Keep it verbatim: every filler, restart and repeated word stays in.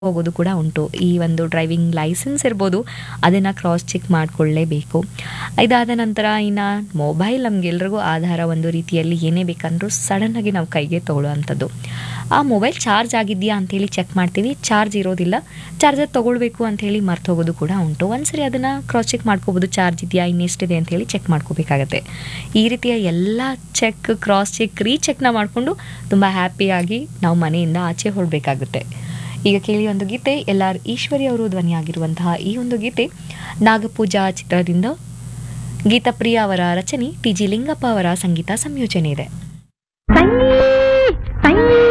ಹೋಗೋದು ಕೂಡ ಉಂಟು. ಈ ಒಂದು ಡ್ರೈವಿಂಗ್ ಲೈಸೆನ್ಸ್ ಇರ್ಬೋದು, ಅದನ್ನು ಕ್ರಾಸ್ ಚೆಕ್ ಮಾಡಿಕೊಳ್ಳೇಬೇಕು. ಇದಾದ ನಂತರ ಇನ್ನು ಮೊಬೈಲ್ ನಮಗೆಲ್ರಿಗೂ ಆಧಾರ. ಒಂದು ರೀತಿಯಲ್ಲಿ ಏನೇ ಬೇಕಂದ್ರೂ ಸಡನ್ನಾಗಿ ನಾವು ಕೈಗೆ ತೊಗೊಳ್ಳೋವಂಥದ್ದು. ಆ ಮೊಬೈಲ್ ಚಾರ್ಜ್ ಆಗಿದೆಯಾ ಅಂಥೇಳಿ ಚೆಕ್ ಮಾಡ್ತೀವಿ, ಚಾರ್ಜ್ ಇರೋದಿಲ್ಲ, ಚಾರ್ಜರ್ ತೊಗೊಳ್ಬೇಕು ಅಂಥೇಳಿ ಮರ್ತು ಹೋಗೋದು ಕೂಡ ಉಂಟು. ಒಂದ್ಸರಿ ಅದನ್ನು ಕ್ರಾಸ್ ಚೆಕ್ ಮಾಡ್ಕೋಬೋದು, ಚಾರ್ಜ್ ಇದೆಯಾ, ಇನ್ನೆಷ್ಟಿದೆ ಅಂಥೇಳಿ ಚೆಕ್ ಮಾಡ್ಕೋಬೇಕಾಗತ್ತೆ. ಈ ರೀತಿಯ ಎಲ್ಲ ಚೆಕ್, ಕ್ರಾಸ್ ಚೆಕ್, ರೀಚೆಕ್ನ ಮಾಡಿಕೊಂಡು ತುಂಬ ಹ್ಯಾಪಿಯಾಗಿ ನಾವು ಮನೆಯಿಂದ ಆಚೆ ಹೊರಡಬೇಕಾಗುತ್ತೆ. ಈಗ ಕೇಳಿ ಒಂದು ಗೀತೆ, ಎಲ್ ಆರ್ ಈಶ್ವರಿ ಅವರು ಧ್ವನಿಯಾಗಿರುವಂತಹ ಈ ಒಂದು ಗೀತೆ ನಾಗಪೂಜಾ ಚಿತ್ರದಿಂದ. ಗೀತಪ್ರಿಯ ಅವರ ರಚನೆ, ಟಿ ಜಿ ಲಿಂಗಪ್ಪ ಅವರ ಸಂಗೀತ ಸಂಯೋಜನೆ ಇದೆ. ಸೈ ಸೈ